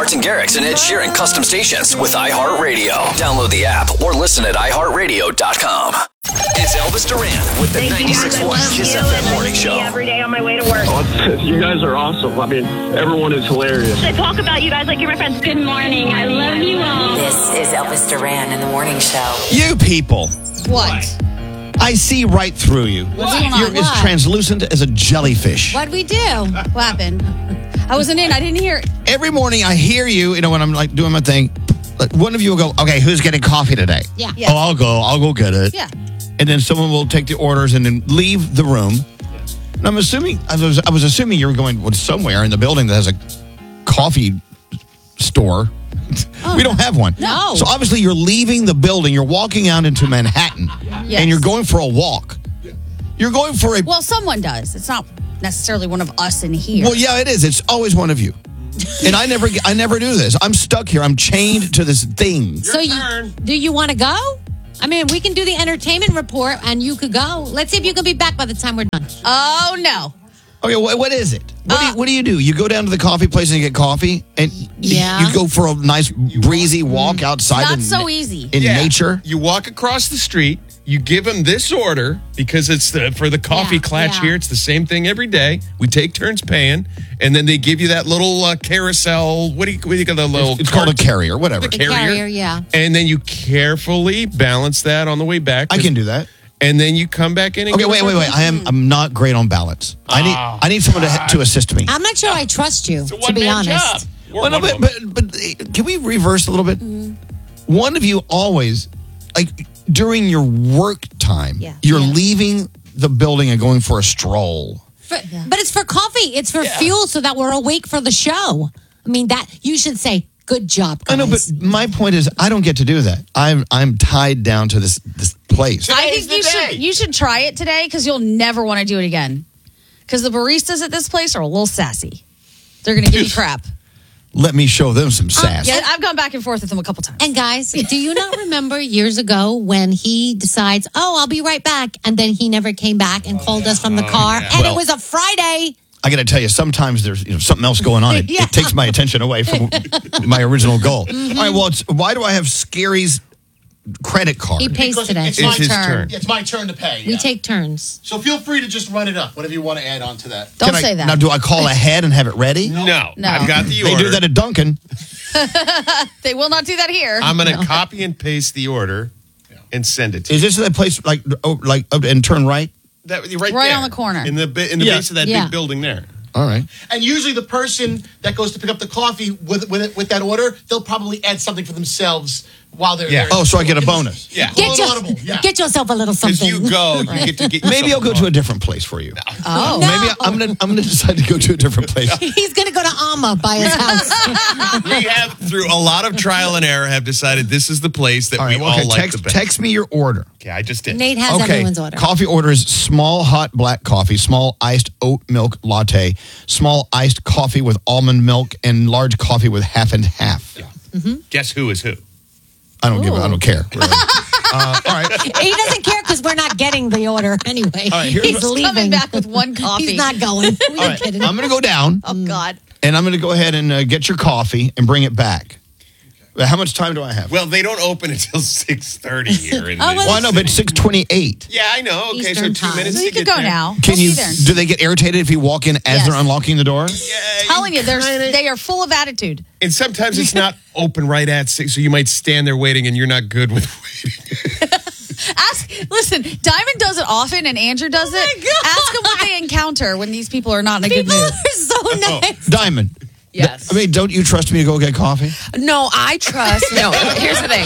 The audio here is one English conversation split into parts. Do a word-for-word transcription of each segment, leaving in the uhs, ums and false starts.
Martin Garrix and Ed Sheeran custom stations with iHeartRadio. Download the app or listen at i heart radio dot com. It's Elvis Duran with the ninety-six point one Kiss F M Morning Show. Every day on my way to work. Oh, you guys are awesome. I mean, everyone is hilarious. I talk about you guys like you're my friends. Good morning. I love you all. This is Elvis Duran in the Morning Show. You people. What? I see right through you. What's going on? You're as What? translucent as a jellyfish. What'd we do? What happened? I wasn't in. I didn't hear. Every morning I hear you, you know, when I'm like doing my thing, like, one of you will go, okay, who's getting coffee today? Yeah. Oh, I'll go. I'll go get it. Yeah. And then someone will take the orders and then leave the room. And I'm assuming, I was, I was assuming you were going well, somewhere in the building that has a coffee store. Oh, we don't have one. No. So obviously you're leaving the building. You're walking out into Manhattan. Yes. And you're going for a walk. You're going for a... Well, someone does. It's not necessarily one of us in here. Well, yeah, it is. It's always one of you. And I never I never do this. I'm stuck here. I'm chained to this thing. So you, do you want to go? I mean, we can do the entertainment report and you could go. Let's see if you can be back by the time we're done. Oh, no. Okay, what, what is it? What, Uh, do you, what do you do? You go down to the coffee place and you get coffee? And Yeah. you go for a nice breezy walk outside Not in, so easy. in Yeah. nature? You walk across the street. You give them this order because it's the for the coffee Yeah, clutch yeah. here. It's the same thing every day. We take turns paying, and then they give you that little uh, carousel. What do you what do you call the little? It's called a cart- carrier, whatever. The The carrier. carrier, yeah. And then you carefully balance that on the way back. I can do that. And then you come back in. And Okay, give wait, them wait, wait. I am I'm not great on balance. I need I need someone to to assist me. I'm not sure I trust you, It's a to be one-man honest. job. Or Well, no, one but, woman. but but uh, can we reverse a little bit? One of you always, like during your work time, Yeah. you're Yeah. leaving the building and going for a stroll. For, But it's for coffee. It's for fuel so that we're awake for the show. I mean, that you should say, good job, guys. I know, but my point is, I don't get to do that. I'm I'm tied down to this this place. I think you should you should try it today because you'll never want to do it again. Because the baristas at this place are a little sassy. They're going to give you crap. Let me show them some sass. Yeah, I've gone back and forth with them a couple times. And guys, do you not remember years ago when he decides, oh, I'll be right back, and then he never came back and called us from the car, and Well- it was a Friday. I got to tell you, sometimes there's you know something else going on. It, Yeah. it takes my attention away from my original goal. Mm-hmm. All right, well, it's, why do I have Scary's credit card? He pays Because today. It's, It's my his turn. turn. Yeah, it's my turn to pay. We yeah. take turns. So feel free to just run it up, whatever you want to add on to that. Don't Can I- say that. Now, do I call ahead and have it ready? no, No. I've got the They order. do that at Dunkin'. They will not do that here. I'm going to copy and paste the order and send it to Is you. this that place like oh, like up and turn right? That, right Right there, on the corner. in the bi- in the Yeah. base of that Yeah. big building there. All right. And usually the person that goes to pick up the coffee with with, it, with that order, they'll probably add something for themselves while they're Yeah. there. Oh, so I get a bonus. Yeah. Call Get, it your- audible. Yeah. get yourself a little Because something. you go, you get to get. Maybe I'll go yourself to a different place for you. oh. Maybe I'm gonna I'm gonna decide to go to a different place. He's going to go to Alma by his house. We have, through a lot of trial and error, have decided this is the place that All we right. all Okay. like Text the best. text me your order. Okay, I just did. Nate has Okay. everyone's order. Coffee orders: small hot black coffee, small iced oat milk latte, small iced coffee with almond milk, and large coffee with half and half. Guess who is who? I don't give. a- I don't care. Really. uh, all right. He doesn't care because we're not getting the order anyway. All right, here's He's what- leaving. Coming back with one coffee. He's not going. All We're right. kidding. I'm gonna go down, Oh, God. and I'm gonna go ahead and uh, get your coffee and bring it back. How much time do I have? Well, they don't open until six thirty here. In Oh, the- well, Well, I know, but it's six twenty-eight. yeah, I know. Okay, Eastern so two time. minutes So you to could get go there. now. Can We'll you? be there. Do they get irritated if you walk in as Yes. they're unlocking the door? Yeah, Telling you, there's, kinda- they are full of attitude. And sometimes it's not open right at six, so you might stand there waiting, and you're not good with waiting. Ask, listen, Diamond does it often and Andrew does it. Ask them what they encounter when these people are not in a good People mood. are so nice. Diamond. Yes. I mean, don't you trust me to go get coffee? No, I trust. No, here's the thing.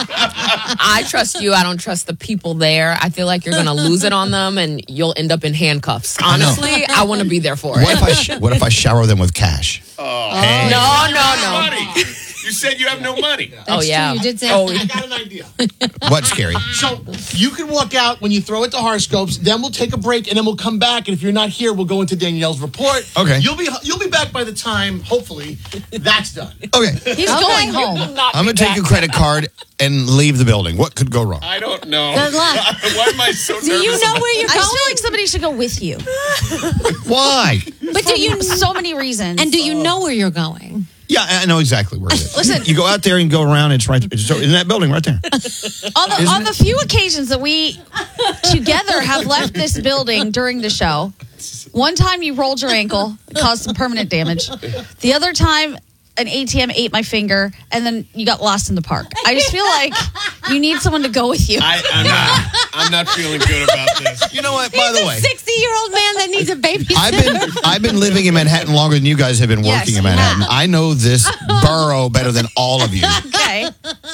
I trust you. I don't trust the people there. I feel like you're going to lose it on them and you'll end up in handcuffs. I know. Honestly, I, want to be there for What it. if I sh- what if I shower them with cash? Hey. No, no, no. Money. You said you have no money. Oh, That's yeah. true. You did say Oh, that. I got an idea. What's scary? So you can walk out when you throw it to horoscopes. Then we'll take a break, and then we'll come back. And if you're not here, we'll go into Danielle's report. Okay. You'll be you'll be back by the time, hopefully, that's done. Okay, He's going home. I'm gonna take your credit card and leave the building. What could go wrong? I don't know. Good luck. Why am I so nervous? Do you know about- where you're I going? just feel like somebody should go with you. Why? But do you So many reasons. and do you know where you're going? Yeah, I know exactly where it is. Listen. You go out there and go around, it's right it's in that building right there. On the, on the few occasions that we together have left this building during the show, one time you rolled your ankle, it caused some permanent damage. The other time, an A T M ate my finger, and then you got lost in the park. I just feel like you need someone to go with you. I, I'm not. I'm not feeling good about this. You know what? By He's the a way, sixty-year-old man that needs a babysitter. I've been I've been living in Manhattan longer than you guys have been Yes, working in you Manhattan. have. I know this borough better than all of you. Okay.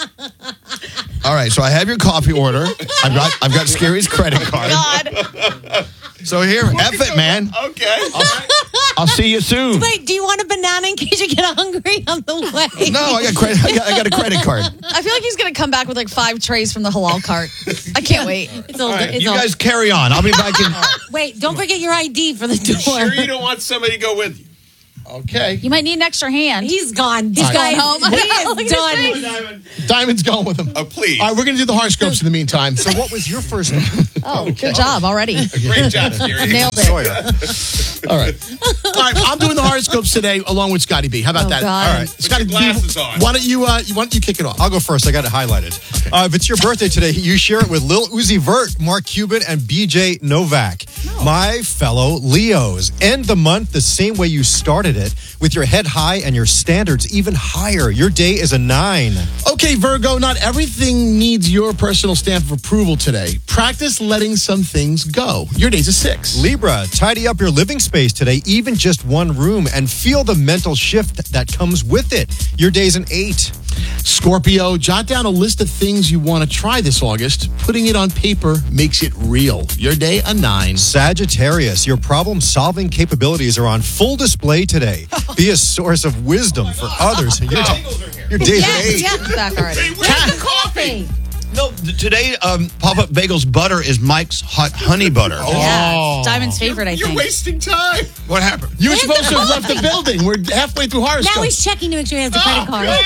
All right, so I have your coffee order. I've got I've got Scary's credit card. God. So here, F it, man. Okay. I'll, I'll see you soon. Wait, do you want a banana in case you get hungry on the way? No, I got credit. I got, I got a credit card. I feel like he's going to come back with like five trays from the halal cart. I can't wait. It's all, Right, it's you all, guys carry on. I'll be back in. Wait, don't forget your I D for the door. Sure, you don't want somebody to go with you. Okay. You might need an extra hand. He's gone. This All guy right. home. He Look at is his done. face. Diamond's going with him. Oh, please. All right, we're going to do the horoscopes in the meantime. So what was your first Oh, good job already. Great job, Scary. Nailed it. Sawyer? All right. All right, I'm doing the horoscopes today along with Scotty B. How about Oh, that? God. All right. Scotty your glasses on. Why don't you, uh, why don't you kick it off? I'll go first. I got it highlighted. Uh, if it's your birthday today, you share it with Lil Uzi Vert, Mark Cuban, and B J Novak. My fellow Leos. End the month the same way you started it, with your head high and your standards even higher. Your day is a nine. Okay, Virgo, not everything needs your personal stamp of approval today. Practice letting some things go. Your day's a six. Libra, tidy up your living space today, even just one room, and feel the mental shift that comes with it. Your day's an eight. Scorpio, jot down a list of things you want to try this August. Putting it on paper makes it real. Your day, a nine. Sagittarius, your problem-solving capabilities are on full display today. Be a source of wisdom for others. Your, your day's an eight. Yes, yeah. Back already. Where's the coffee? No, th- today um, Pop-Up Bagels butter is Mike's hot honey butter. Yeah, it's Diamond's favorite, I You're think. wasting time. What happened? You were supposed to have left the building. We're halfway through horoscopes. Now he's checking to make sure he has the credit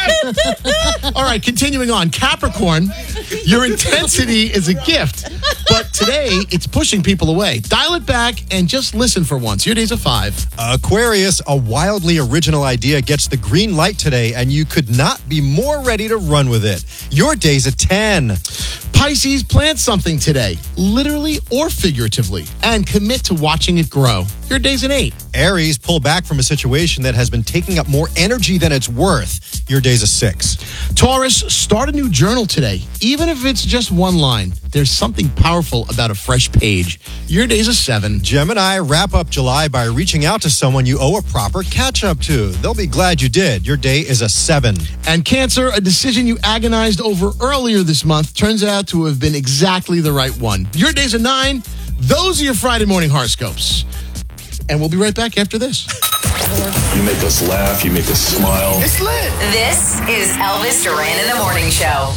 card. All right, continuing on. Capricorn, your intensity is a gift, but today it's pushing people away. Dial it back and just listen for once. Your day's a five. Aquarius, a wildly original idea gets the green light today, and you could not be more ready to run with it. Your day's a ten. Pisces, plant something today, literally or figuratively, and commit to watching it grow. Your day's an eight. Aries, pull back from a situation that has been taking up more energy than it's worth. Your day's a six. Taurus, start a new journal today, even if it's just one line. There's something powerful about a fresh page. Your day's a seven. Gemini, wrap up July by reaching out to someone you owe a proper catch-up to. They'll be glad you did. Your day is a seven. And Cancer, a decision you agonized over earlier this month turns out to have been exactly the right one. Your day's a nine. Those are your Friday morning horoscopes. And we'll be right back after this. You make us laugh. You make us smile. It's lit. This is Elvis Duran in the Morning Show.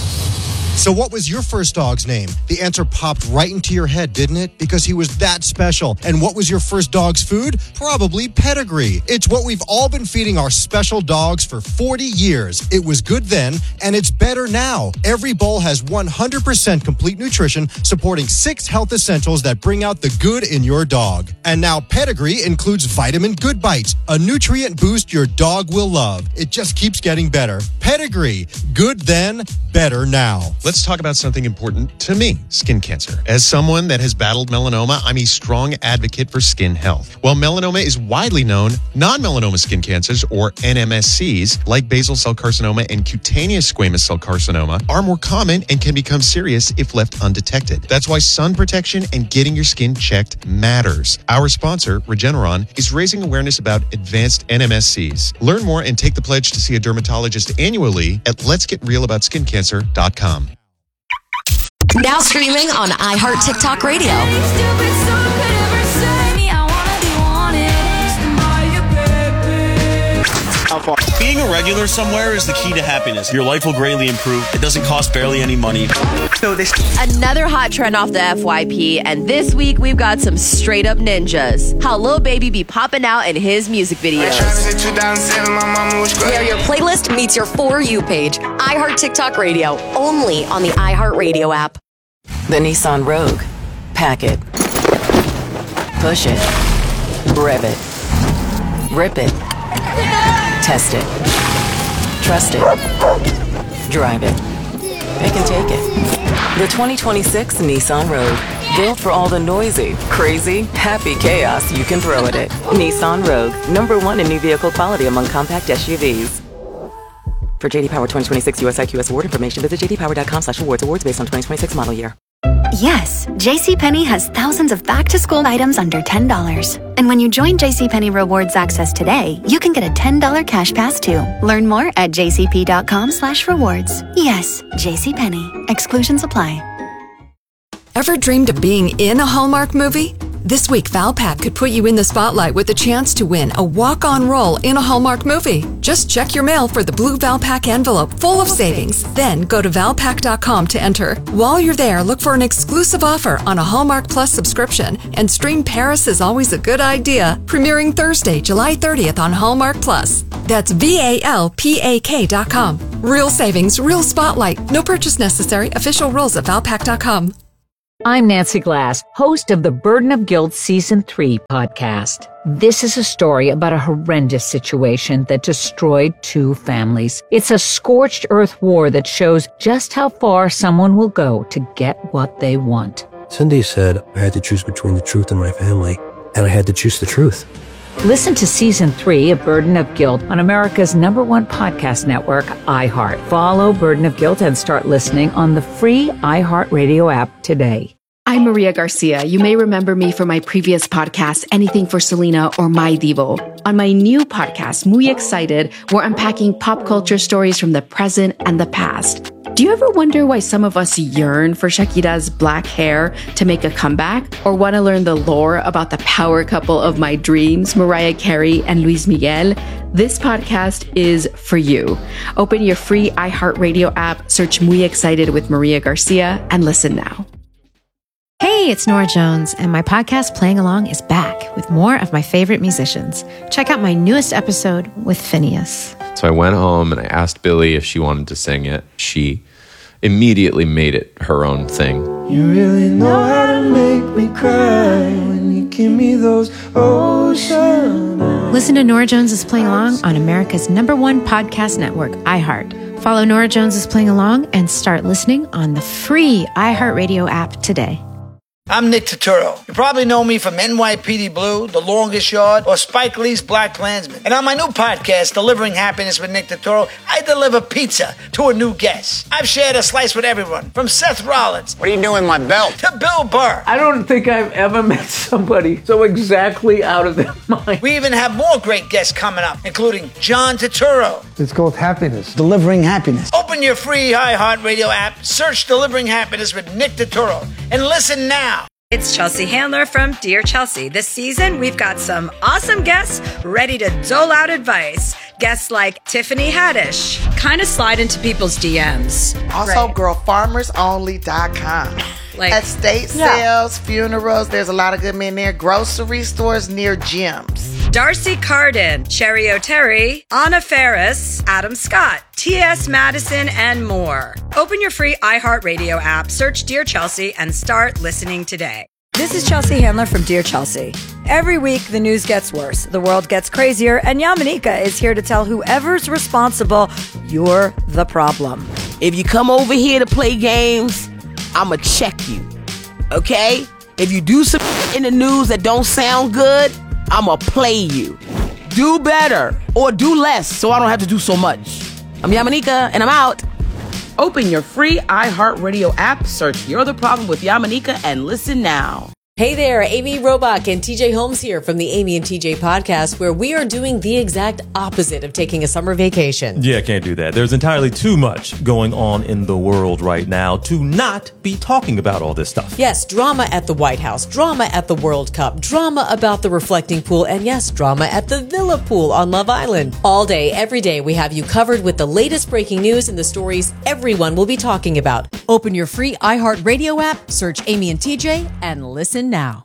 So what was your first dog's name? The answer popped right into your head, didn't it? Because he was that special. And what was your first dog's food? Probably Pedigree. It's what we've all been feeding our special dogs for forty years. It was good then, and it's better now. Every bowl has one hundred percent complete nutrition, supporting six health essentials that bring out the good in your dog. And now Pedigree includes Vitamin Good Bites, a nutrient boost your dog will love. It just keeps getting better. Pedigree. Good then, better now. Let's talk about something important to me, skin cancer. As someone that has battled melanoma, I'm a strong advocate for skin health. While melanoma is widely known, non-melanoma skin cancers, or N M S Cs, like basal cell carcinoma and cutaneous squamous cell carcinoma, are more common and can become serious if left undetected. That's why sun protection and getting your skin checked matters. Our sponsor, Regeneron, is raising awareness about advanced N M S Cs. Learn more and take the pledge to see a dermatologist annually at lets get real about skin cancer dot com. Now streaming on iHeart TikTok Radio. Being a regular somewhere is the key to happiness. Your life will greatly improve. It doesn't cost barely any money. Another hot trend off the F Y P, and this week we've got some straight up ninjas. How Lil Baby be popping out in his music videos. Where your playlist meets your For You page. iHeart TikTok Radio, only on the iHeart Radio app. The Nissan Rogue. Pack it. Push it. Rev it. Rip it. Test it. Trust it. Drive it. They can take it. The twenty twenty-six Nissan Rogue. Built for all the noisy, crazy, happy chaos you can throw at it. Nissan Rogue. Number one in new vehicle quality among compact S U Vs. For J D Power twenty twenty-six U S I Q S award information, visit jdpower.com slash awards. Awards based on twenty twenty-six model year. Yes, JCPenney has thousands of back-to-school items under ten dollars. And when you join JCPenney Rewards Access today, you can get a ten dollars cash pass too. Learn more at jcp.com slash rewards. Yes, JCPenney. Exclusions apply. Ever dreamed of being in a Hallmark movie? This week, Valpak could put you in the spotlight with a chance to win a walk-on role in a Hallmark movie. Just check your mail for the blue Valpak envelope full of savings. Then go to valpak dot com to enter. While you're there, look for an exclusive offer on a Hallmark Plus subscription and stream Paris is Always a Good Idea, premiering Thursday, July thirtieth on Hallmark Plus. That's V A L P A K dot com. Real savings, real spotlight. No purchase necessary. Official rules at valpak dot com. I'm Nancy Glass, host of the Burden of Guilt Season three podcast. This is a story about a horrendous situation that destroyed two families. It's a scorched earth war that shows just how far someone will go to get what they want. Cindy said I had to choose between the truth and my family, and I had to choose the truth. Listen to Season three of Burden of Guilt on America's number one podcast network, iHeart. Follow Burden of Guilt and start listening on the free iHeartRadio app today. I'm Maria Garcia. You may remember me from my previous podcast, Anything for Selena or My Divo. On my new podcast, Muy Excited, we're unpacking pop culture stories from the present and the past. Do you ever wonder why some of us yearn for Shakira's black hair to make a comeback? Or want to learn the lore about the power couple of my dreams, Mariah Carey and Luis Miguel? This podcast is for you. Open your free iHeartRadio app, search Muy Excited with Maria Garcia, and listen now. Hey, it's Nora Jones, and my podcast Playing Along is back with more of my favorite musicians. Check out my newest episode with Phineas. So I went home and I asked Billy if she wanted to sing it. She immediately made it her own thing. You really know how to make me cry when you give me those ocean eyes. Listen to Nora Jones is Playing Along on America's number one podcast network, iHeart. Follow Nora Jones is Playing Along and start listening on the free iHeartRadio app today. I'm Nick Turturro. You probably know me from N Y P D Blue, The Longest Yard, or Spike Lee's Black Klansman. And on my new podcast, Delivering Happiness with Nick Turturro, I deliver pizza to a new guest. I've shared a slice with everyone, from Seth Rollins. What are you doing with my belt? To Bill Burr. I don't think I've ever met somebody so exactly out of their mind. We even have more great guests coming up, including John Turturro. It's called Happiness. Delivering Happiness. Open your free iHeartRadio app, search Delivering Happiness with Nick Turturro, and listen now. It's Chelsea Handler from Dear Chelsea. This season, we've got some awesome guests ready to dole out advice. Guests like Tiffany Haddish, kind of slide into people's D Ms. Also, right. girl farmers only dot com. Like, estate yeah. sales, funerals, there's a lot of good men there. Grocery stores near gyms. Darcy Carden, Cherry O'Terry, Anna Ferris, Adam Scott, T S Madison, and more. Open your free iHeartRadio app, search Dear Chelsea, and start listening today. This is Chelsea Handler from Dear Chelsea. Every week, the news gets worse, the world gets crazier, and Yamanika is here to tell whoever's responsible, you're the problem. If you come over here to play games, I'ma check you, okay? If you do some in the news that don't sound good, I'ma play you. Do better or do less so I don't have to do so much. I'm Yamanika and I'm out. Open your free iHeartRadio app, search You're the Problem with Yamanika, and listen now. Hey there, Amy Robach and T J Holmes here from the Amy and T J podcast, where we are doing the exact opposite of taking a summer vacation. Yeah, can't do that. There's entirely too much going on in the world right now to not be talking about all this stuff. Yes, drama at the White House, drama at the World Cup, drama about the reflecting pool, and yes, drama at the Villa pool on Love Island. All day, every day, we have you covered with the latest breaking news and the stories everyone will be talking about. Open your free iHeartRadio app, search Amy and T J, and listen now.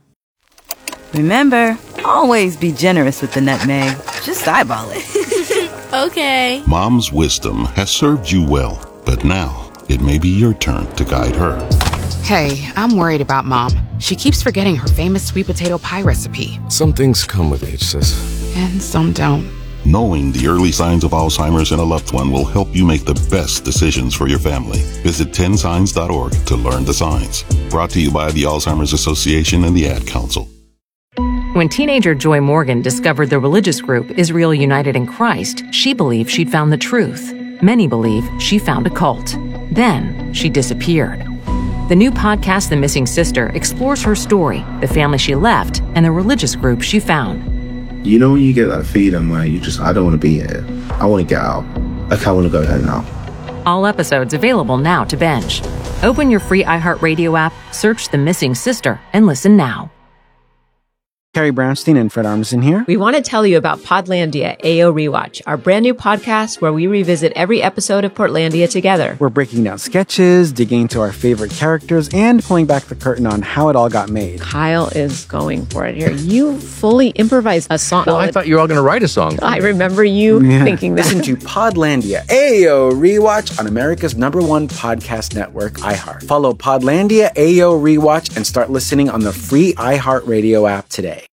Remember, always be generous with the nutmeg. Just eyeball it. Okay. Mom's wisdom has served you well, but now it may be your turn to guide her. Hey, I'm worried about Mom. She keeps forgetting her famous sweet potato pie recipe. Some things come with age, sis. And some don't. Knowing the early signs of Alzheimer's in a loved one will help you make the best decisions for your family. Visit ten signs dot org to learn the signs. Brought to you by the Alzheimer's Association and the Ad Council. When teenager Joy Morgan discovered the religious group Israel United in Christ, she believed she'd found the truth. Many believe she found a cult. Then she disappeared. The new podcast, The Missing Sister, explores her story, the family she left, and the religious group she found. You know when you get that feeling where you just, I don't want to be here. I want to get out. Like, I want to go home now. All episodes available now to binge. Open your free iHeartRadio app, search The Missing Sister, and listen now. Carrie Brownstein and Fred Armisen here. We want to tell you about Podlandia A O Rewatch, our brand new podcast where we revisit every episode of Portlandia together. We're breaking down sketches, digging into our favorite characters, and pulling back the curtain on how it all got made. Kyle is going for it here. You fully improvised a song. Well, I thought you were all going to write a song. I remember you yeah. thinking that. Listen to Podlandia A O Rewatch on America's number one podcast network, iHeart. Follow Podlandia A O Rewatch and start listening on the free iHeartRadio app today.